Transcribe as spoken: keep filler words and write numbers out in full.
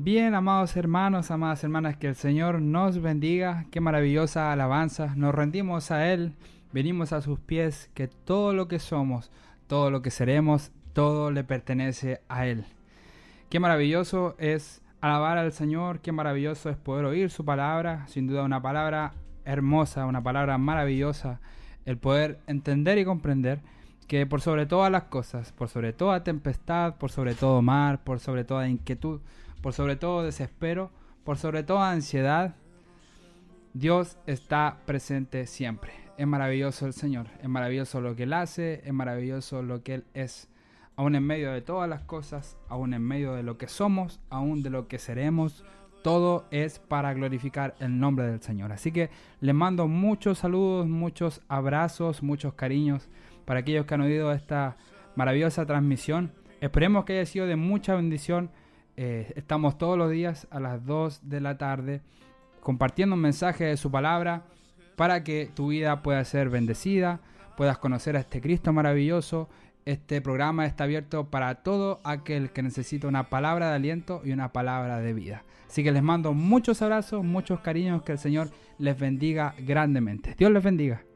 Bien, amados hermanos, amadas hermanas, que el Señor nos bendiga. Qué maravillosa alabanza. Nos rendimos a Él, venimos a sus pies, que todo lo que somos, todo lo que seremos, todo le pertenece a Él. Qué maravilloso es alabar al Señor, qué maravilloso es poder oír su palabra, sin duda una palabra hermosa, una palabra maravillosa, el poder entender y comprender que por sobre todas las cosas, por sobre toda tempestad, por sobre todo mar, por sobre toda inquietud, por sobre todo desespero, por sobre toda ansiedad, Dios está presente siempre. Es maravilloso el Señor, es maravilloso lo que Él hace, es maravilloso lo que Él es. Aún en medio de todas las cosas, aún en medio de lo que somos, aún de lo que seremos, todo es para glorificar el nombre del Señor. Así que les mando muchos saludos, muchos abrazos, muchos cariños para aquellos que han oído esta maravillosa transmisión. Esperemos que haya sido de mucha bendición. Eh, estamos todos los días a las dos de la tarde compartiendo un mensaje de su palabra para que tu vida pueda ser bendecida, puedas conocer a este Cristo maravilloso. Este programa está abierto para todo aquel que necesita una palabra de aliento y una palabra de vida. Así que les mando muchos abrazos, muchos cariños, que el Señor les bendiga grandemente. Dios les bendiga.